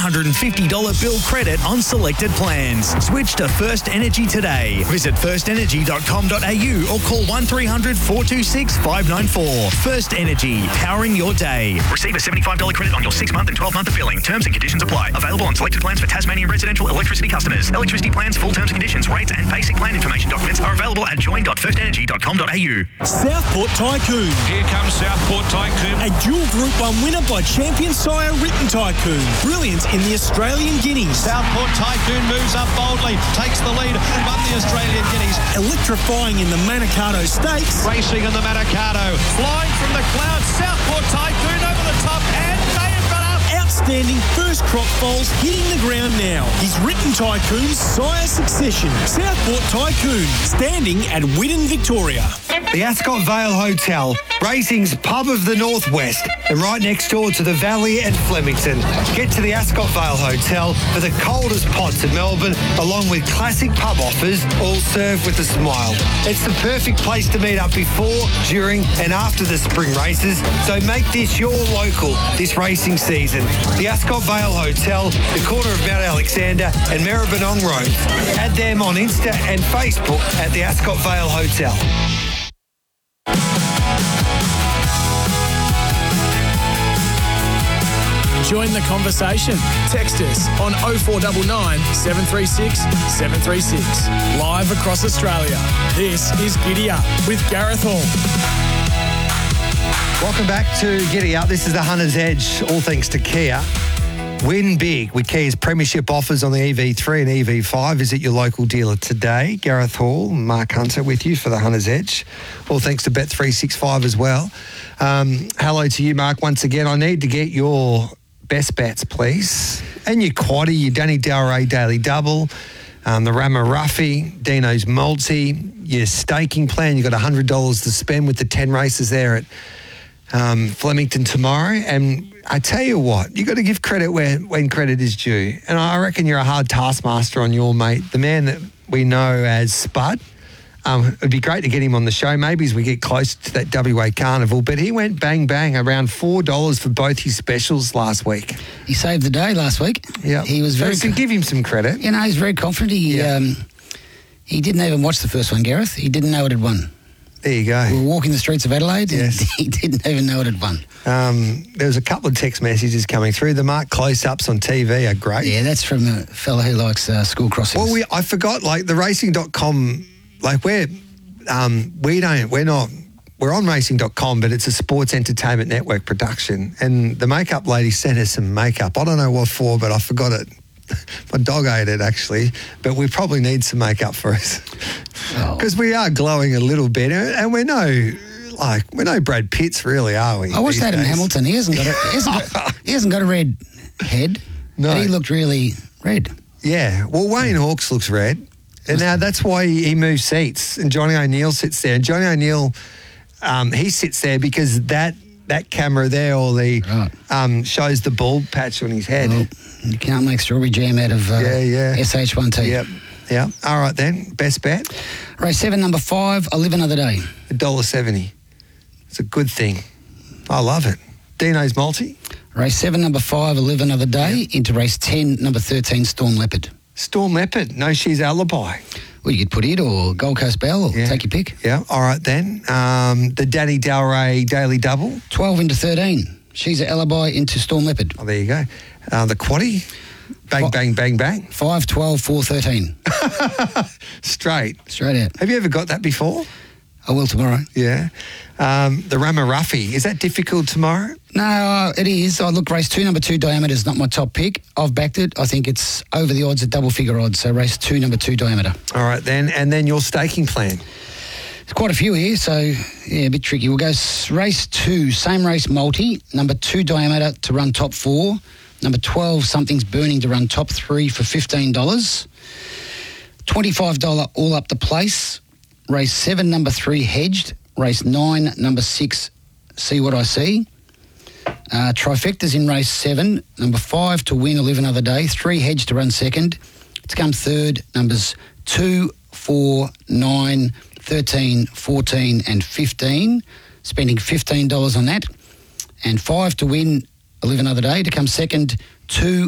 $150 bill credit on selected plans. Switch to First Energy today. Visit firstenergy.com.au or call 1300 426 594. First Energy, powering your day. Receive a $75 credit on your 6-month and 12-month billing. Terms and conditions apply. Available on selected plans for Tasmanian residential electricity customers. Electricity plans, full terms and conditions, rates and basic plan information documents are available at join.firstenergy.com.au. Southport Tycoon. Here comes Southport Tycoon. A dual Group 1 winner by champion sire Written Tycoon. Brilliance in the Australian Guineas. Southport Tycoon moves up boldly, takes the lead and won the Australian Guineas. Electrifying in the Manikato Stakes. Racing in the Manikato. Flying from the clouds, Southport Tycoon over the top and they have got up. Outstanding first crop foals hitting the ground now. His Written Tycoon's sire succession. Southport Tycoon, standing at Whitten, Victoria. The Ascot Vale Hotel, racing's pub of the northwest, and right next door to the Valley and Flemington. Get to the Ascot Vale Hotel for the coldest pots in Melbourne, along with classic pub offers, all served with a smile. It's the perfect place to meet up before, during and after the spring races, so make this your local this racing season. The Ascot Vale Hotel, the corner of Mount Alexander and Maribyrnong Roads. Add them on Insta and Facebook at the Ascot Vale Hotel. Join the conversation. Text us on 0499 736 736. Live across Australia. This is Giddy Up with Gareth Hall. Welcome back to Giddy Up. This is the Hunter's Edge, all thanks to Kia. Win big with Kia's premiership offers on the EV3 and EV5. Visit your local dealer today. Gareth Hall, Mark Hunter with you for the Hunter's Edge. All thanks to Bet365 as well. Hello to you, Mark, once again. I need to get your best bets, please. And your quaddie, your Danny Delray Daily Double, the Rama Ruffy, Dino's Multi, your staking plan. You've got $100 to spend with the 10 races there at Flemington tomorrow. And I tell you what, you got to give credit when credit is due. And I reckon you're a hard taskmaster on your mate, the man that we know as Spud. It'd be great to get him on the show, maybe as we get close to that WA Carnival. But he went bang, bang, around $4 for both his specials last week. He saved the day last week. Yeah. He was very... So give him some credit. You know, he's very confident. He didn't even watch the first one, Gareth. He didn't know it had won. There you go. We were walking the streets of Adelaide and yes. he didn't even know it had won. There was a couple of text messages coming through. The Mark close-ups on TV are great. Yeah, that's from a fella who likes school crossings. Well, I forgot, like, the racing.com, like, we're on racing.com, but it's a sports entertainment network production. And the makeup lady sent us some makeup. I don't know what for, but I forgot it. My dog ate it, actually, but we probably need some makeup for us because we are glowing a little bit, and we're no Brad Pitts, really, are we? I watched Adam Hamilton. He hasn't got a red head. No, but he looked really red. Yeah, well, Wayne Hawkes looks red, and now that's why he moves seats, and Johnny O'Neill sits there. And Johnny O'Neill, he sits there because that camera there, or the shows the bald patch on his head. Well, you can't make strawberry jam out of SH1T. Yep. All right then, best bet. Race 7, number 5, I Live Another Day. $1.70. It's a good thing. I love it. Dino's Multi. Race 7, number 5, I Live Another Day. Into race 10, number 13, Storm Leopard. Storm Leopard, no she's alibi. Well, you could put it or Gold Coast Bell or take your pick. Yeah, all right then. The Danny Delray Daily Double. 12 into 13. She's an alibi into Storm Leopard. Oh, there you go. The quaddie. Bang, bang, bang, bang. 5, 12, 4, 13. Straight out. Have you ever got that before? I will tomorrow. Yeah. The Rama Ruffy, is that difficult tomorrow? No, it is. Race 2, number 2, Diameter is not my top pick. I've backed it. I think it's over the odds at double figure odds. So race 2, number 2, Diameter. All right then. And then your staking plan. There's quite a few here, so yeah, a bit tricky. We'll go race 2, same race multi, number 2, Diameter to run top 4. Number 12, Something's Burning to run top 3 for $15. $25 all up the place. Race 7, number 3, Hedged. Race 9, number 6, See What I See. Trifecta's in race 7. Number 5, To Win or Live Another Day. 3, Hedged to run second. To come third, numbers 2, 4, 9, 13, 14 and 15. Spending $15 on that. And 5, To Win or Live Another Day. To come second, 2,